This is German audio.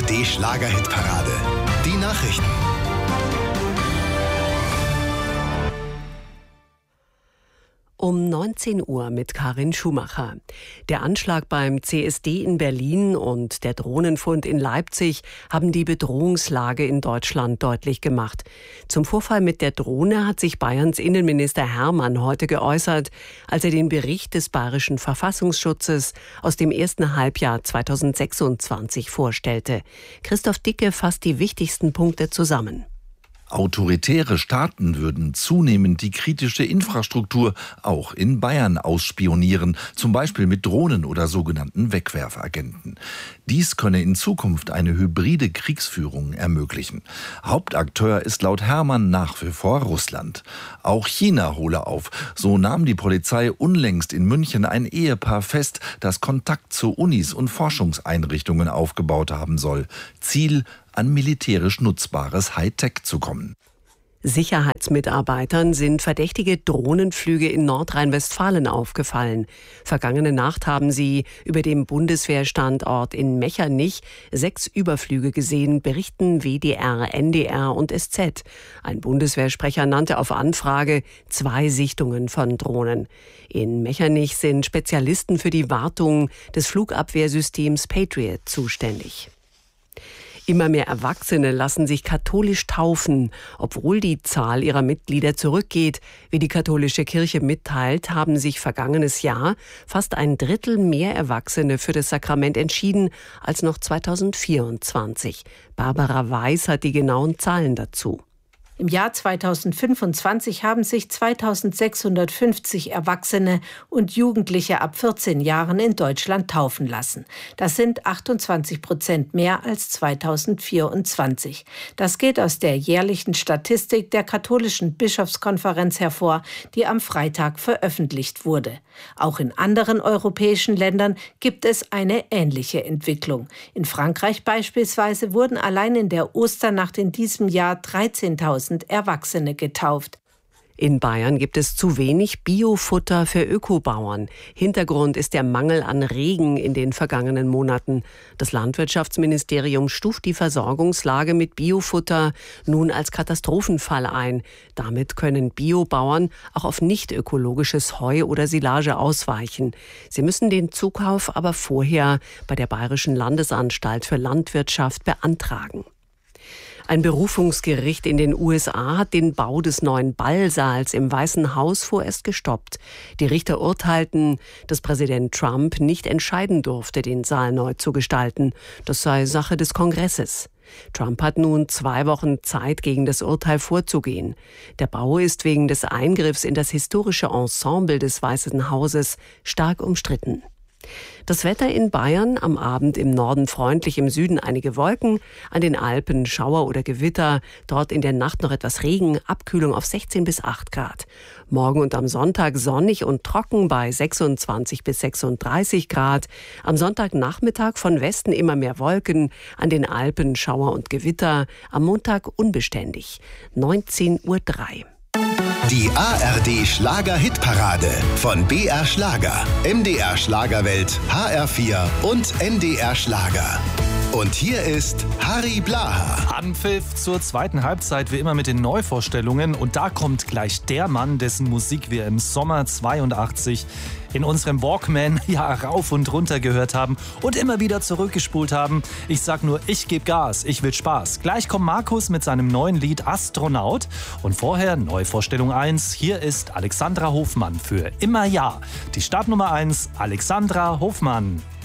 ARD Schlager-Hitparade. Die Nachrichten. Um 19 Uhr mit Karin Schumacher. Der Anschlag beim CSD in Berlin und der Drohnenfund in Leipzig haben die Bedrohungslage in Deutschland deutlich gemacht. Zum Vorfall mit der Drohne hat sich Bayerns Innenminister Hermann heute geäußert, als er den Bericht des Bayerischen Verfassungsschutzes aus dem ersten Halbjahr 2026 vorstellte. Christoph Dicke fasst die wichtigsten Punkte zusammen. Autoritäre Staaten würden zunehmend die kritische Infrastruktur auch in Bayern ausspionieren, zum Beispiel mit Drohnen oder sogenannten Wegwerfagenten. Dies könne in Zukunft eine hybride Kriegsführung ermöglichen. Hauptakteur ist laut Hermann nach wie vor Russland. Auch China hole auf. So nahm die Polizei unlängst in München ein Ehepaar fest, das Kontakt zu Unis und Forschungseinrichtungen aufgebaut haben soll. Ziel: an militärisch nutzbares Hightech zu kommen. Sicherheitsmitarbeitern sind verdächtige Drohnenflüge in Nordrhein-Westfalen aufgefallen. Vergangene Nacht haben sie über dem Bundeswehrstandort in Mechernich 6 Überflüge gesehen, berichten WDR, NDR und SZ. Ein Bundeswehrsprecher nannte auf Anfrage 2 Sichtungen von Drohnen. In Mechernich sind Spezialisten für die Wartung des Flugabwehrsystems Patriot zuständig. Immer mehr Erwachsene lassen sich katholisch taufen. Obwohl die Zahl ihrer Mitglieder zurückgeht, wie die katholische Kirche mitteilt, haben sich vergangenes Jahr fast 1/3 mehr Erwachsene für das Sakrament entschieden als noch 2024. Barbara Weiß hat die genauen Zahlen dazu. Im Jahr 2025 haben sich 2650 Erwachsene und Jugendliche ab 14 Jahren in Deutschland taufen lassen. Das sind 28% mehr als 2024. Das geht aus der jährlichen Statistik der Katholischen Bischofskonferenz hervor, die am Freitag veröffentlicht wurde. Auch in anderen europäischen Ländern gibt es eine ähnliche Entwicklung. In Frankreich beispielsweise wurden allein in der Osternacht in diesem Jahr 13.000 Erwachsene getauft. In Bayern gibt es zu wenig Biofutter für Ökobauern. Hintergrund ist der Mangel an Regen in den vergangenen Monaten. Das Landwirtschaftsministerium stuft die Versorgungslage mit Biofutter nun als Katastrophenfall ein. Damit können Biobauern auch auf nicht ökologisches Heu oder Silage ausweichen. Sie müssen den Zukauf aber vorher bei der Bayerischen Landesanstalt für Landwirtschaft beantragen. Ein Berufungsgericht in den USA hat den Bau des neuen Ballsaals im Weißen Haus vorerst gestoppt. Die Richter urteilten, dass Präsident Trump nicht entscheiden durfte, den Saal neu zu gestalten. Das sei Sache des Kongresses. Trump hat nun 2 Wochen Zeit, gegen das Urteil vorzugehen. Der Bau ist wegen des Eingriffs in das historische Ensemble des Weißen Hauses stark umstritten. Das Wetter in Bayern: am Abend im Norden freundlich, im Süden einige Wolken, an den Alpen Schauer oder Gewitter, dort in der Nacht noch etwas Regen, Abkühlung auf 16 bis 8 Grad. Morgen und am Sonntag sonnig und trocken bei 26 bis 36 Grad. Am Sonntagnachmittag von Westen immer mehr Wolken, an den Alpen Schauer und Gewitter, am Montag unbeständig. 19:03 Uhr. Die ARD Schlager-Hitparade von BR Schlager, MDR Schlagerwelt, HR4 und NDR Schlager. Und hier ist Harry Blaha. Anpfiff zur zweiten Halbzeit, wie immer mit den Neuvorstellungen. Und da kommt gleich der Mann, dessen Musik wir im Sommer 82 in unserem Walkman ja rauf und runter gehört haben und immer wieder zurückgespult haben. Ich sag nur, ich gebe Gas, ich will Spaß. Gleich kommt Markus mit seinem neuen Lied Astronaut. Und vorher Neuvorstellung 1. Hier ist Alexandra Hofmann für Immer Ja. Die Startnummer 1, Alexandra Hofmann.